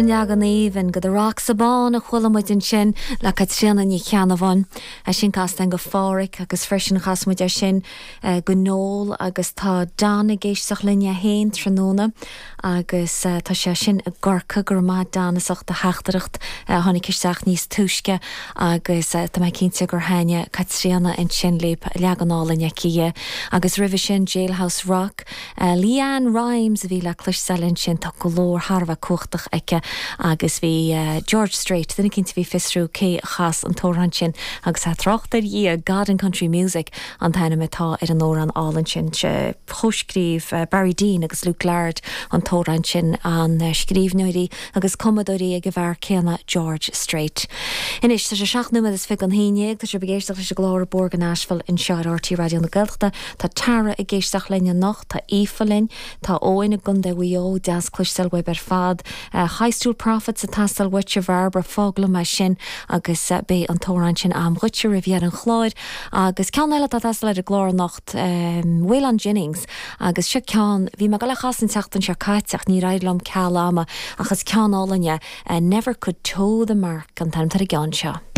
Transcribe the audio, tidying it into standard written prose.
Neagan even go the rock sabán a chulamid in sin le Catriona ní cheanna a sin castan go fáric agus freisin chasmuid a sin go nóil agus tá dána géisteach linne héin tróna agus tá sé sin a gorcha gur má dánasach de heachtareacht tháinig isteach níos túisce agus tá mai cinnte gur haine Catriona in sin léip leaganála cie agus rih sin Jailhouse Rock Leanne Rimes a bhí le cluiselinn sin tá golóir Harbh cuachtach aice agus bhí George Strait duna cinnte bhí fisrú cé chas an tóran sin agus tá trochtar í a Garden Country Music an taine metá ar an óran álan sin se choscríomh Barry Dean agus Luke Laird an tóran sin an scríbhnúirí agus commodóí ag go bhar céanna George Strait. Inis tá sé seaachnúma is fi an híineag tá sé begéisteach leis glóir Borg an Asheville in Searartí Radio na Gaeltachta tá tara a géisteach lenne nach tá ífalinn tá óin a gunda bhuió deas cluistel web ar fad High School Prophets a tastal witche verbra fogla mai sin agus bé an tóran sin am witche rivier an chláid agus cean eile tá tastal a glóir nacht Waylon Jennings agus se cean bhí me go le chasan teachtan se caiiteach ní raidlam ceáama agus ceanálanne never could toe the mark an taim tar a gan seo.